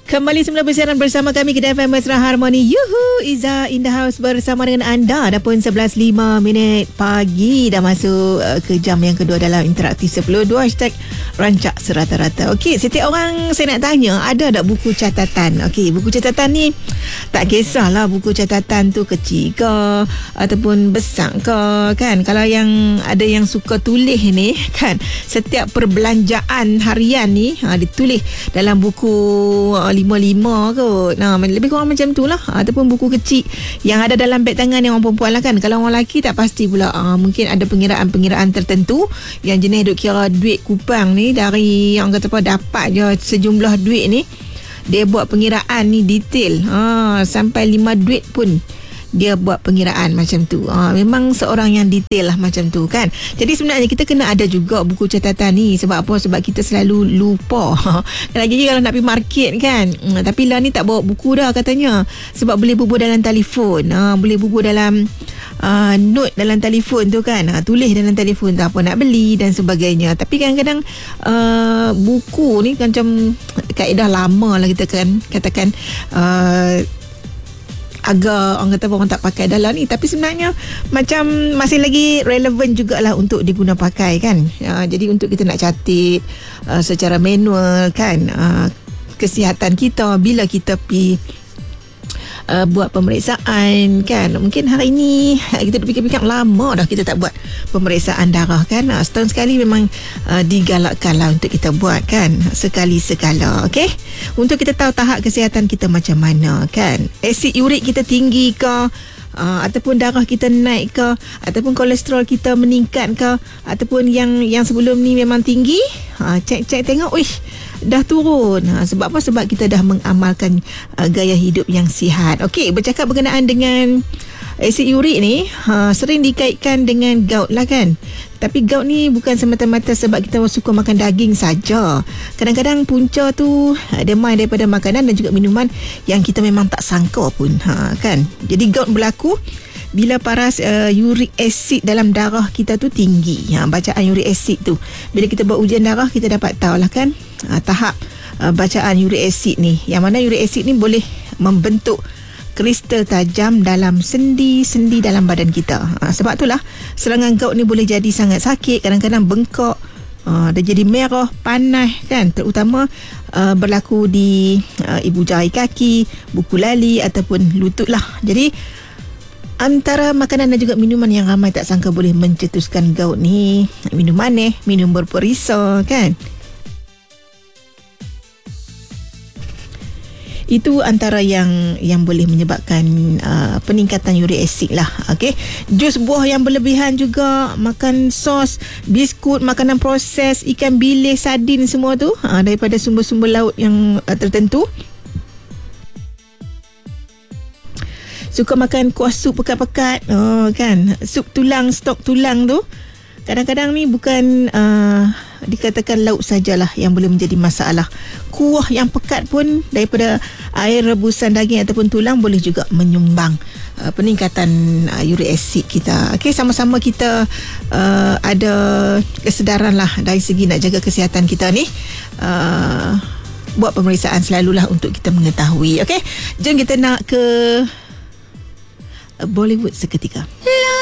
Kembali semula bersiaran bersama kami Kedai FM Mesra Harmoni. Yuhu, Iza in the house bersama dengan anda. Dah pun 11.05 pagi. Dah masuk ke jam yang kedua dalam interaktif 10.2 hashtag rancak serata-rata. Okey, setiap orang saya nak tanya, ada tak buku catatan? Okey, buku catatan ni tak kisahlah buku catatan tu kecil ke ataupun besar ke, kan? Kalau yang ada yang suka tulis ni, kan, setiap perbelanjaan harian ni ditulis dalam buku 5 kot. Nah, lebih kurang macam tu lah. Ataupun buku kecil yang ada dalam beg tangan yang orang perempuan lah, kan. Kalau orang lelaki tak pasti pula. Mungkin ada pengiraan-pengiraan tertentu yang jenis duk kira duit kupang ni, dari yang kata apa dapat je sejumlah duit ni, dia buat pengiraan ni detail. Sampai 5 duit pun dia buat pengiraan macam tu. Memang seorang yang detail lah macam tu, kan. Jadi sebenarnya kita kena ada juga buku catatan ni. Sebab apa? Sebab kita selalu lupa. Lagi kalau nak pergi market, kan. Tapi lah ni tak bawa buku dah katanya. Sebab boleh bubuh dalam telefon. Boleh bubuh dalam note dalam telefon tu, kan. Tulis dalam telefon tu apa nak beli dan sebagainya. Tapi kadang-kadang buku ni macam kaedah lama lah kita kan katakan, agak orang kata orang tak pakai dalam ni, tapi sebenarnya macam masih lagi relevan jugalah untuk diguna pakai, kan. Jadi untuk kita nak catat secara manual, kan, kesihatan kita bila kita pergi buat pemeriksaan, kan. Mungkin hari ni kita fikir-fikir lama dah kita tak buat pemeriksaan darah, kan. Setahun sekali memang digalakkan lah untuk kita buat, kan, sekali-sekala. Okey, untuk kita tahu tahap kesihatan kita macam mana, kan. Asid urik kita tinggi ke, ataupun darah kita naik ke, ataupun kolesterol kita meningkat ke, ataupun yang sebelum ni memang tinggi, cek tengok, dah turun. Sebab apa? Sebab kita dah mengamalkan gaya hidup yang sihat. Okey, bercakap berkenaan dengan asid urik ni, sering dikaitkan dengan gout lah, kan. Tapi gout ni bukan semata-mata sebab kita suka makan daging saja. Kadang-kadang punca tu dia main daripada makanan dan juga minuman yang kita memang tak sangka pun, kan. Jadi gout berlaku bila paras uric acid dalam darah kita tu tinggi. Bacaan uric acid tu, bila kita buat ujian darah, kita dapat tahu lah, kan, tahap bacaan uric acid ni. Yang mana uric acid ni boleh membentuk kristal tajam dalam sendi-sendi dalam badan kita. Sebab itulah serangan gout ni boleh jadi sangat sakit, kadang-kadang bengkak, dia jadi merah, panas, kan. Terutama berlaku di ibu jari kaki, buku lali ataupun lutut lah. Jadi antara makanan dan juga minuman yang ramai tak sangka boleh mencetuskan gout ni, minum manis, minum berperisa, kan. Itu antara yang boleh menyebabkan peningkatan uric acid lah. Okey, jus buah yang berlebihan juga, makan sos, biskut, makanan proses, ikan bilis, sardin, semua tu daripada sumber-sumber laut yang tertentu. Suka makan kuah sup pekat-pekat, kan, sup tulang, stok tulang tu. Kadang-kadang ni bukan dikatakan lauk sajalah yang boleh menjadi masalah. Kuah yang pekat pun daripada air rebusan daging ataupun tulang boleh juga menyumbang peningkatan uric acid kita. Okey, sama-sama kita ada kesedaran lah dari segi nak jaga kesihatan kita ni. Buat pemeriksaan selalulah untuk kita mengetahui. Okey, jom kita nak ke Bollywood seketika.